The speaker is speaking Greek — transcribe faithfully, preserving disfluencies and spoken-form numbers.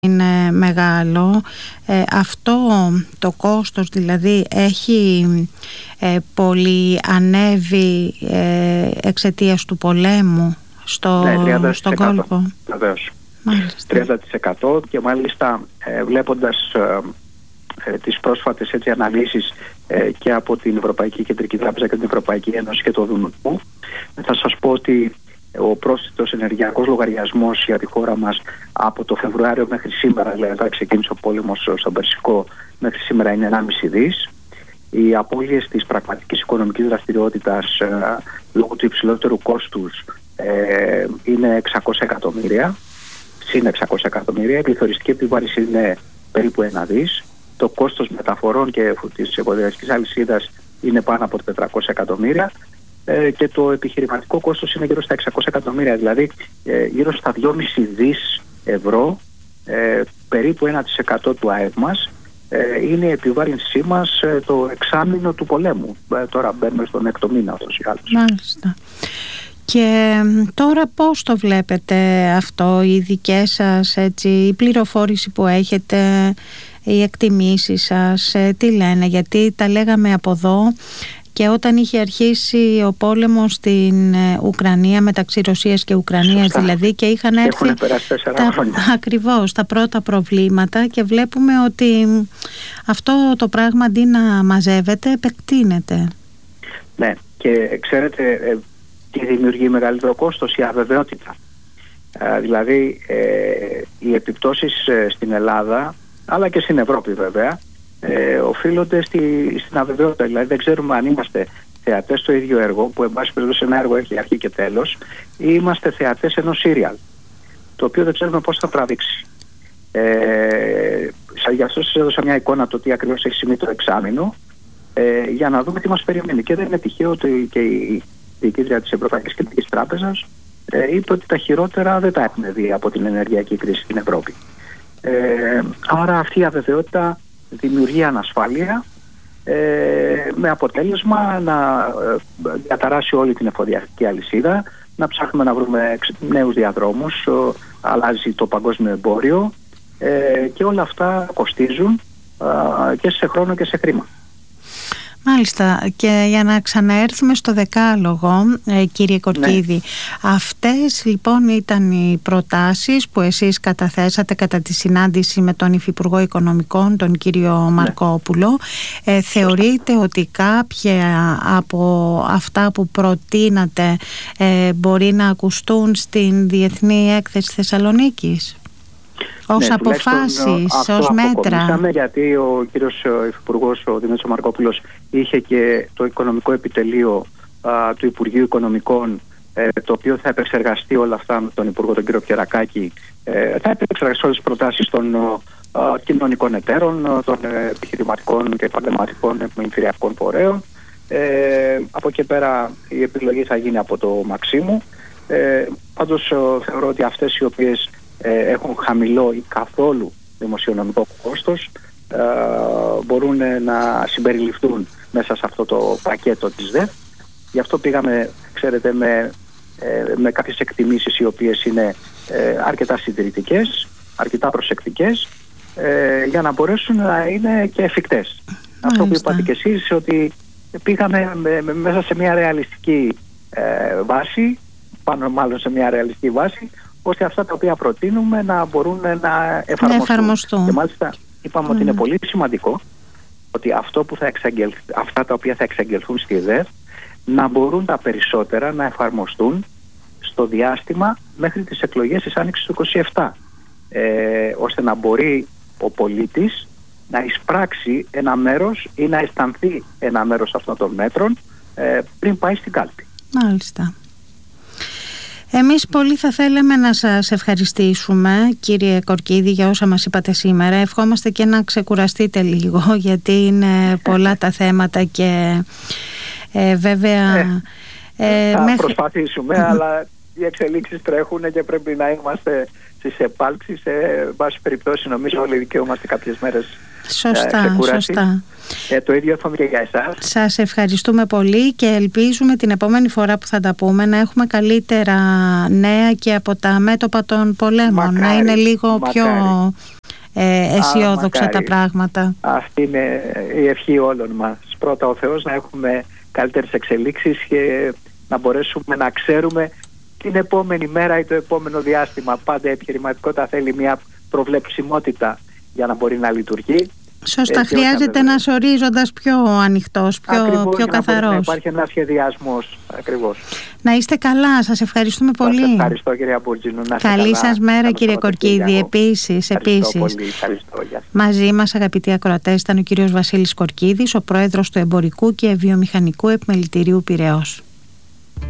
είναι μεγάλο. Ε, αυτό το κόστος δηλαδή έχει ε, πολύ ανέβει ε, εξαιτίας του πολέμου στο, ναι, τριάντα τοις εκατό, στον κόλπο. Βεβαίως. τριάντα τοις εκατό και μάλιστα ε, βλέποντας ε, ε, τις πρόσφατες έτσι, αναλύσεις ε, και από την Ευρωπαϊκή Κεντρική Τράπεζα και την Ευρωπαϊκή Ένωση και το Δουνουτού, θα σας πω ότι ο πρόσθετος ενεργειακός λογαριασμός για τη χώρα μας από το Φεβρουάριο μέχρι σήμερα, δηλαδή όταν ξεκίνησε ο πόλεμος στον Περσικό, μέχρι σήμερα είναι ενάμιση δις. Οι απώλειες της πραγματικής οικονομικής δραστηριότητας ε, λόγω του υψηλότερου κόστους ε, είναι εξακόσια εκατομμύρια, συν εξακόσια εκατομμύρια. Η πληθωριστική επιβάρυνση είναι περίπου ένα δις. Το κόστος μεταφορών και της εφοδιαστικής αλυσίδας είναι πάνω από τετρακόσια εκατομμύρια. Ε, και το επιχειρηματικό κόστος είναι γύρω στα εξακόσια εκατομμύρια, δηλαδή ε, γύρω στα δυόμισι δις ευρώ, ε, περίπου ένα τοις εκατό του ΑΕΠ μας, ε, είναι η επιβάρυνσή μας ε, το εξάμηνο του πολέμου. Ε, τώρα μπαίνουμε στον έκτο μήνα αυτός ή άλλος. Μάλιστα. Και τώρα πώς το βλέπετε αυτό, οι δικές σας έτσι, η πληροφόρηση που έχετε, οι εκτιμήσεις σας, ε, τι λένε, γιατί τα λέγαμε από εδώ. Και όταν είχε αρχίσει ο πόλεμος στην Ουκρανία, μεταξύ Ρωσίας και Ουκρανίας Σωστά. δηλαδή, και είχαν έρθει τα, ακριβώς τα πρώτα προβλήματα και βλέπουμε ότι αυτό το πράγμα αντί να μαζεύεται, επεκτείνεται. Ναι, και ξέρετε ε, τι δημιουργεί μεγαλύτερο κόστος? Η αβεβαιότητα. Ε, δηλαδή ε, οι επιπτώσεις ε, στην Ελλάδα, αλλά και στην Ευρώπη βέβαια, Ε, οφείλονται στη, στην αβεβαιότητα. Δηλαδή δεν ξέρουμε αν είμαστε θεατές στο ίδιο έργο, που εν πάση περιπτώσει ένα έργο έχει αρχή και τέλος, ή είμαστε θεατές ενός σύριαλ, το οποίο δεν ξέρουμε πώς θα τραβήξει. Ε, γι' αυτό σας έδωσα μια εικόνα το τι ακριβώς έχει σημεί το εξάμηνο, ε, για να δούμε τι μας περιμένει. Και δεν είναι τυχαίο ότι και η διοικήτρια της Ευρωπαϊκής Κεντρικής Τράπεζας ε, είπε ότι τα χειρότερα δεν τα έχουμε δει από την ενεργειακή κρίση στην Ευρώπη. Ε, άρα αυτή η αβεβαιότητα δημιουργεί ανασφάλεια, ε, με αποτέλεσμα να ε, διαταράσει όλη την εφοδιαστική αλυσίδα, να ψάχνουμε να βρούμε νέους διαδρόμους, ε, αλλάζει το παγκόσμιο εμπόριο ε, και όλα αυτά κοστίζουν ε, και σε χρόνο και σε χρήμα. Μάλιστα, και για να ξαναέρθουμε στο δεκάλογο, ε, κύριε Κορκίδη, ναι. Αυτές λοιπόν ήταν οι προτάσεις που εσείς καταθέσατε κατά τη συνάντηση με τον Υφυπουργό Οικονομικών, τον κύριο Μαρκόπουλο. Ναι. Ε, θεωρείτε ότι κάποια από αυτά που προτείνατε ε, μπορεί να ακουστούν στην Διεθνή Έκθεση Θεσσαλονίκης? Ως ναι, αποφάσεις, ως μέτρα. Γιατί ο κύριος Υφυπουργός, ο Δημήτρης Μαρκόπουλος, είχε και το οικονομικό επιτελείο α, του Υπουργείου Οικονομικών, ε, το οποίο θα επεξεργαστεί όλα αυτά με τον Υπουργό, τον κύριο Πιερακάκη, ε, θα επεξεργαστεί όλες τις προτάσεις των α, κοινωνικών εταίρων, των ε, επιχειρηματικών και επαγγελματικών εμφυριακών φορέων. Ε, από εκεί πέρα η επιλογή θα γίνει από το Μαξίμου. Ε, πάντως θεωρώ ότι αυτές οι οποίες έχουν χαμηλό ή καθόλου δημοσιονομικό κόστος ε, μπορούν να συμπεριληφθούν μέσα σε αυτό το πακέτο της ΔΕΦ. Γι' αυτό πήγαμε, ξέρετε, με, ε, με κάποιες εκτιμήσεις οι οποίες είναι ε, αρκετά συντηρητικές, αρκετά προσεκτικές, ε, για να μπορέσουν να είναι και εφικτές. Μάλιστα. Αυτό που είπατε και εσείς, ότι πήγαμε με, με, μέσα σε μια ρεαλιστική ε, βάση, πάνω μάλλον σε μια ρεαλιστική βάση, ώστε αυτά τα οποία προτείνουμε να μπορούν να εφαρμοστούν. Να εφαρμοστούν. Και μάλιστα είπαμε mm. ότι είναι πολύ σημαντικό ότι αυτό που θα εξαγγελ... αυτά τα οποία θα εξαγγελθούν στη ΔΕΦ να μπορούν τα περισσότερα να εφαρμοστούν στο διάστημα μέχρι τις εκλογές της Άνοιξης του είκοσι επτά, ε, ώστε να μπορεί ο πολίτης να εισπράξει ένα μέρος ή να αισθανθεί ένα μέρος αυτών των μέτρων ε, πριν πάει στην κάλπη. Μάλιστα. Εμείς πολύ θα θέλαμε να σας ευχαριστήσουμε, κύριε Κορκίδη, για όσα μας είπατε σήμερα. Ευχόμαστε και να ξεκουραστείτε λίγο, γιατί είναι πολλά τα θέματα και ε, βέβαια... Ε, θα μέχρι... προσπαθήσουμε, αλλά οι εξελίξεις τρέχουν και πρέπει να είμαστε στις επάλξεις. Σε βάση περιπτώσει νομίζω όλοι δικαιούμαστε κάποιες μέρες. Σωστά, ε, σωστά. Ε, το ίδιο εύχομαι και για εσάς. Σας ευχαριστούμε πολύ και ελπίζουμε την επόμενη φορά που θα τα πούμε να έχουμε καλύτερα νέα και από τα μέτωπα των πολέμων. Μακάρι, να είναι λίγο μακάρι. πιο ε, αισιόδοξα Α, τα πράγματα. Αυτή είναι η ευχή όλων μας. Πρώτα ο Θεός να έχουμε καλύτερες εξελίξεις και να μπορέσουμε να ξέρουμε την επόμενη μέρα ή το επόμενο διάστημα. Πάντα η επιχειρηματικότητα θέλει μια προβλεψιμότητα για να μπορεί να λειτουργεί. Σωστά, ε, χρειάζεται ένας ορίζοντας πιο ανοιχτός, πιο, ακριβώς, πιο καθαρός. Να υπάρχει ένας σχεδιασμός. Ακριβώς. Να είστε καλά, σας ευχαριστούμε πολύ. Σας ευχαριστώ κυρία Μπουρτζίνου. Καλή σας μέρα κύριε Κορκίδη. Επίσης, ευχαριστώ επίσης. Πολύ. Ευχαριστώ, γεια σας. Μαζί μας αγαπητοί ακροατές ήταν ο κύριος Βασίλης Κορκίδης, ο πρόεδρος του Εμπορικού και Βιομηχανικού Επιμελητηρίου Πειραιώς.